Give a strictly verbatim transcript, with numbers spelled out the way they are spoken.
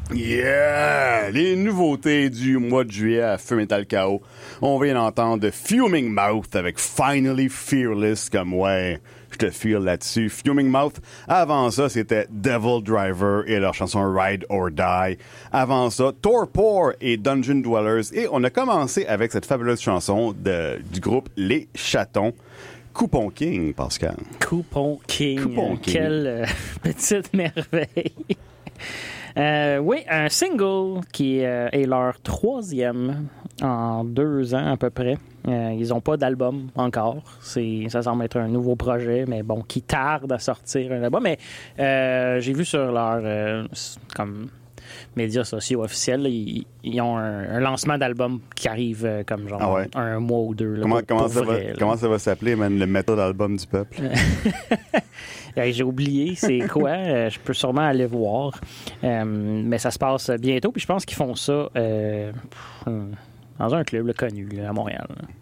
Yeah! Les nouveautés du mois de juillet à Feu Metal K O. On vient d'entendre Fuming Mouth avec Finally Fearless, comme ouais, je te feel là-dessus. Fuming Mouth. Avant ça, c'était Devil Driver et leur chanson Ride or Die. Avant ça, Torpor et Dungeon Dwellers. Et on a commencé avec cette fabuleuse chanson de, du groupe Les Chatons. Coupon King, Pascal. Coupon King. Coupon King. Quelle euh, petite merveille. Euh, oui, un single qui euh, est leur troisième en deux ans à peu près. Euh, ils n'ont pas d'album encore. C'est, ça semble être un nouveau projet, mais bon, qui tarde à sortir un album. Mais euh, j'ai vu sur leur euh, comme médias sociaux officiels, là, ils, ils ont un, un lancement d'album qui arrive euh, comme genre Ah ouais. un mois ou deux. Là, Comment, pour, comment, pour ça vrai, va, là. comment ça va s'appeler, man, le méthode album du peuple? Euh, J'ai oublié c'est quoi. Euh, je peux sûrement aller voir. Euh, mais ça se passe bientôt. Puis je pense qu'ils font ça euh, dans un club là, connu là, à Montréal.